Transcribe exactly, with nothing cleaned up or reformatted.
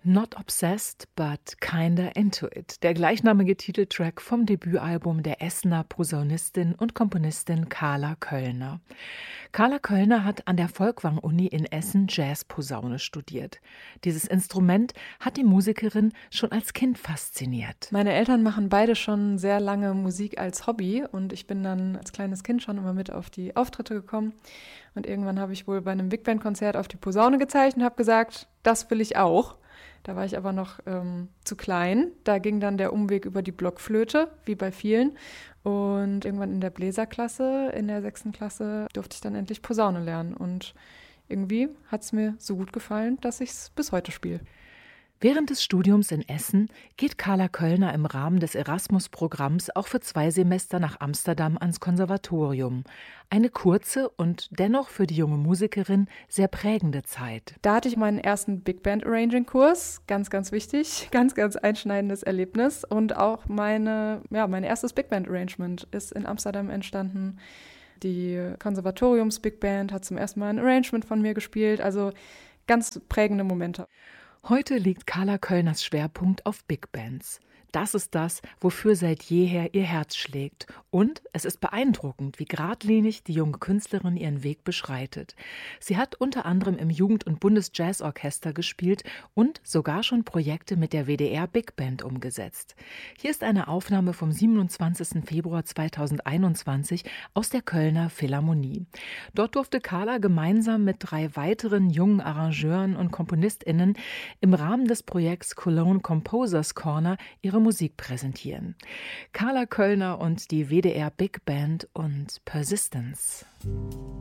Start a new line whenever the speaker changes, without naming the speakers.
Not Obsessed, but Kinda Into It, der gleichnamige Titeltrack vom Debütalbum der Essener Posaunistin und Komponistin Carla Köllner. Carla Köllner hat an der Folkwang-Uni in Essen Jazzposaune studiert. Dieses Instrument hat die Musikerin schon als Kind fasziniert.
Meine Eltern machen beide schon sehr lange Musik als Hobby und ich bin dann als kleines Kind schon immer mit auf die Auftritte gekommen. Und irgendwann habe ich wohl bei einem Big Band-Konzert auf die Posaune gezeigt und habe gesagt, das will ich auch. Da war ich aber noch ähm, zu klein. Da ging dann der Umweg über die Blockflöte, wie bei vielen. Und irgendwann in der Bläserklasse, in der sechsten Klasse, durfte ich dann endlich Posaune lernen. Und irgendwie hat es mir so gut gefallen, dass ich es bis heute spiele.
Während des Studiums in Essen geht Carla Köllner im Rahmen des Erasmus-Programms auch für zwei Semester nach Amsterdam ans Konservatorium. Eine kurze und dennoch für die junge Musikerin sehr prägende Zeit.
Da hatte ich meinen ersten Big Band Arranging-Kurs, ganz, ganz wichtig, ganz, ganz einschneidendes Erlebnis. Und auch meine, ja, mein erstes Big Band Arrangement ist in Amsterdam entstanden. Die Konservatoriums Big Band hat zum ersten Mal ein Arrangement von mir gespielt, also ganz prägende Momente.
Heute liegt Carla Köllners Schwerpunkt auf Big Bands. Das ist das, wofür seit jeher ihr Herz schlägt. Und es ist beeindruckend, wie geradlinig die junge Künstlerin ihren Weg beschreitet. Sie hat unter anderem im Jugend- und Bundesjazzorchester gespielt und sogar schon Projekte mit der W D R Big Band umgesetzt. Hier ist eine Aufnahme vom siebenundzwanzigsten Februar zweitausendeinundzwanzig aus der Kölner Philharmonie. Dort durfte Carla gemeinsam mit drei weiteren jungen Arrangeuren und KomponistInnen im Rahmen des Projekts Cologne Composers Corner ihre Musik präsentieren. Carla Köllner und die W D R Big Band und Persistence.